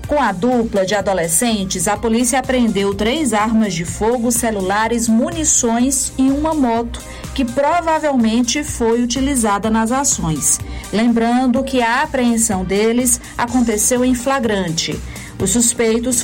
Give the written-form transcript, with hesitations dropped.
Com a dupla de adolescentes, a polícia apreendeu 3 armas de fogo, celulares, munições e uma moto, que provavelmente foi utilizada nas ações. Lembrando que a apreensão deles aconteceu em flagrante. Os suspeitos